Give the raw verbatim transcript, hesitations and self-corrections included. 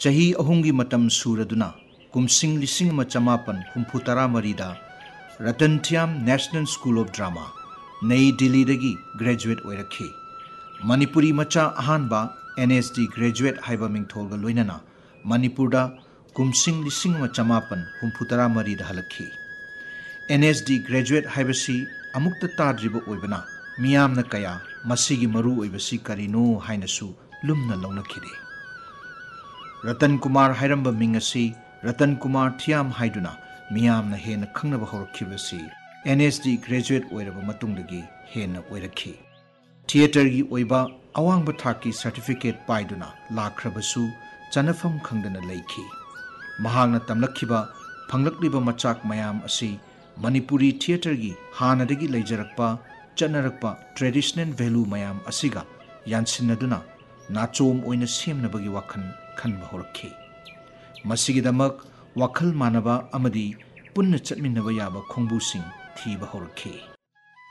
चाही अहुंगी मतम सूरदुना कुमसिंग लिसिंग अमा चमापन हुंफु तरा मरीदा रतनथियाम नेशनल स्कूल ऑफ ड्रामा नई दिल्ली दगी ग्रेजुएट ओइरखी मणिपुरी मचा अहानबा एन एस डी ग्रेजुएट हाइबा मिंगथोलगा लोइनना मणिपुरदा कुमसिंग लिसिंग अमा चमापन हुंफु तरा मरीदा हलखी एन एस डी ग्रेजुएट हाइबसी अमुक्ता ताद्रिबा ओइबना मियामना कया मसिगी मरु ओइबसी करिनो हाइनसु लुमना लौनखिदे रतन कुमार हाइरंबा मिंग असि रतन कुमार थियाम हाइदुना मियामना हेना खंगनबा हौरखिबसी एन एस डी ग्रेजुएट ओइरबा मतुंगदगी हेना ओइरखी थिएटर की ओइबा अवांग थाकी सर्टिफिकेट पाइदुना लाख्रबसु चनफम खंगदना लेखी महांगना तमलखिबा फंगलक्लिबा मचाक मयाम असि मणिपुरी थिएटर की हानदगी लेजरकपा चनरकपा ट्रेडिशनल वैल्यू मयाम असिगा यानसिनदुना नाचोम ओइना सेमनबगी वाखन खनबा हौरखी मसिगिदमक वाखल मानबा अमदी पुन्ना चटमिनबा याबा खोंबुसिंग थीबा हौरखी।